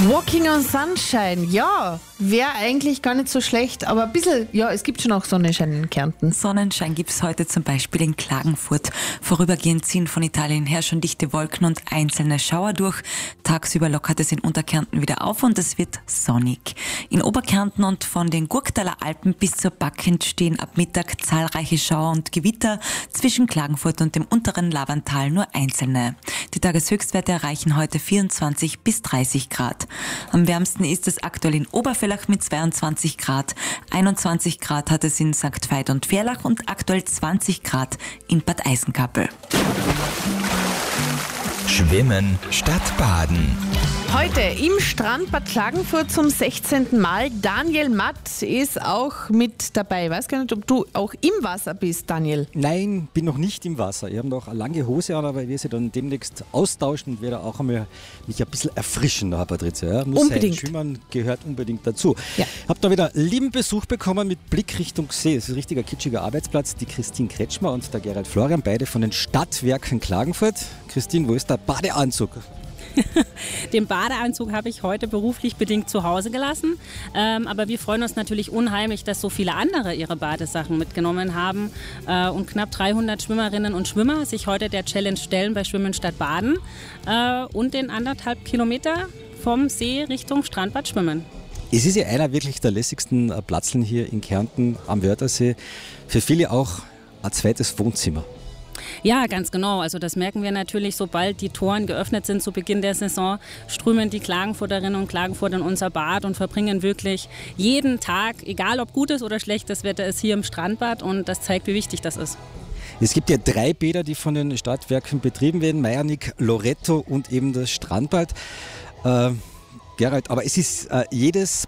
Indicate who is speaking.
Speaker 1: Walking on Sunshine, ja, wäre eigentlich gar nicht so schlecht, aber ein bisschen, ja, es gibt schon auch Sonnenschein in Kärnten.
Speaker 2: Sonnenschein gibt es heute zum Beispiel in Klagenfurt. Vorübergehend ziehen von Italien her schon dichte Wolken und einzelne Schauer durch. Tagsüber lockert es in Unterkärnten wieder auf und es wird sonnig. In Oberkärnten und von den Gurktaler Alpen bis zur Backend stehen ab Mittag zahlreiche Schauer und Gewitter. Zwischen Klagenfurt und dem unteren Lavantal nur einzelne. Die Tageshöchstwerte erreichen heute 24 bis 30 Grad. Am wärmsten ist es aktuell in Obervellach mit 22 Grad. 21 Grad hat es in St. Veit und Ferlach und aktuell 20 Grad in Bad Eisenkappel.
Speaker 3: Schwimmen statt Baden.
Speaker 1: Heute im Strandbad Klagenfurt zum 16. Mal. Daniel Matt ist auch mit dabei. Ich weiß gar nicht, ob du auch im Wasser bist, Daniel.
Speaker 4: Nein, bin noch nicht im Wasser. Ich habe noch eine lange Hose an, aber wir sie dann demnächst austauschen und werde auch einmal mich ein bisschen erfrischen, Herr Patricia. Ja, muss
Speaker 1: unbedingt.
Speaker 4: sein. Schwimmen gehört unbedingt dazu.
Speaker 1: Ja.
Speaker 4: Ich habe da wieder lieben Besuch bekommen mit Blick Richtung See. Es ist ein richtiger kitschiger Arbeitsplatz. Die Christine Kretschmer und der Gerald Florian, beide von den Stadtwerken Klagenfurt. Christine, wo ist der Badeanzug?
Speaker 5: Den Badeanzug habe ich heute beruflich bedingt zu Hause gelassen. Aber wir freuen uns natürlich unheimlich, dass so viele andere ihre Badesachen mitgenommen haben. Und knapp 300 Schwimmerinnen und Schwimmer sich heute der Challenge stellen bei Schwimmen statt Baden. Und den 1,5 Kilometer vom See Richtung Strandbad schwimmen.
Speaker 4: Es ist ja einer wirklich der lässigsten Platzeln hier in Kärnten am Wörthersee. Für viele auch ein zweites Wohnzimmer.
Speaker 5: Ja, ganz genau. Also das merken wir natürlich, sobald die Toren geöffnet sind zu Beginn der Saison, strömen die Klagenfurterinnen und Klagenfurter in unser Bad und verbringen wirklich jeden Tag, egal ob gutes oder schlechtes Wetter ist, hier im Strandbad, und das zeigt, wie wichtig das ist.
Speaker 4: Es gibt ja 3 Bäder, die von den Stadtwerken betrieben werden, Meiernick, Loretto und eben das Strandbad. Gerald, aber es ist jedes